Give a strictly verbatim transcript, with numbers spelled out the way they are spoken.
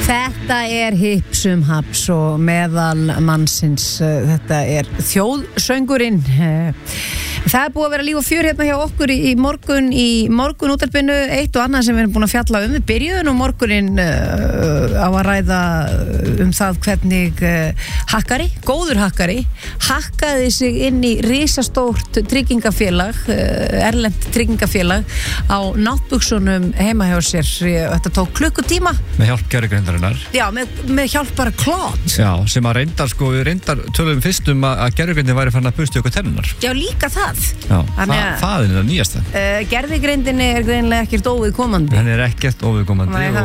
Þetta er hipsum haps og meðal mannsins, þetta er þjóðsöngurinn. Það er búið að vera líf og fjör hérna hjá okkur í morgun í morgun útvarpinu, eitt og annað sem við erum búin að fjalla um. Við byrjuðum og morgunin uh, á að ræða um það hvernig uh, hakkari, góður hakkari, hakkaði sig inn í risastórt tryggingafélag, uh, erlent tryggingafélag á náttbuxunum heima hjá sér. Þetta tók klukkutíma. Með hjálp gervigrindarinnar. Já, með, með hjálp bara Claude. Já, sem að reyndar sko, við reyndar tölum fyrst um að, að gervigrindin væri farin að busta ykkur tennunar. Já, líka það. Já, það, það er það nýjasta. Uh, gervigreindinni er greinilega ekkert óviðkomandi. Hann er ekkert óviðkomandi. Nei, það